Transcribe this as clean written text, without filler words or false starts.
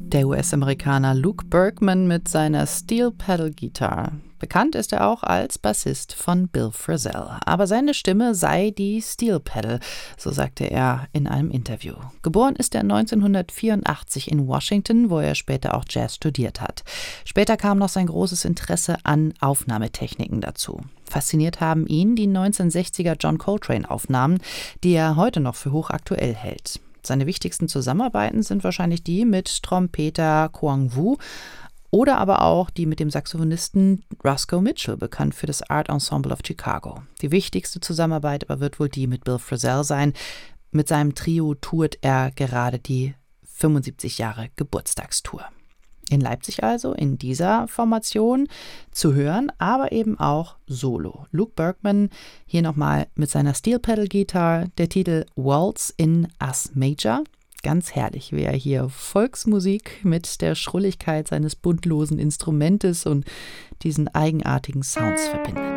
Der US-Amerikaner Luke Berkman mit seiner Steel Pedal Guitar. Bekannt ist er auch als Bassist von Bill Frisell. Aber seine Stimme sei die Steel Pedal, so sagte er in einem Interview. Geboren ist er 1984 in Washington, wo er später auch Jazz studiert hat. Später kam noch sein großes Interesse an Aufnahmetechniken dazu. Fasziniert haben ihn die 1960er John Coltrane-Aufnahmen, die er heute noch für hochaktuell hält. Seine wichtigsten Zusammenarbeiten sind wahrscheinlich die mit Trompeter Kwang Woo oder aber auch die mit dem Saxophonisten Roscoe Mitchell, bekannt für das Art Ensemble of Chicago. Die wichtigste Zusammenarbeit aber wird wohl die mit Bill Frisell sein. Mit seinem Trio tourt er gerade die 75 Jahre Geburtstagstour. In Leipzig also, in dieser Formation zu hören, aber eben auch solo. Luke Berkman hier nochmal mit seiner Steel Pedal Guitar, der Titel Waltz in As Major. Ganz herrlich, wie er hier Volksmusik mit der Schrulligkeit seines buntlosen Instrumentes und diesen eigenartigen Sounds verbindet.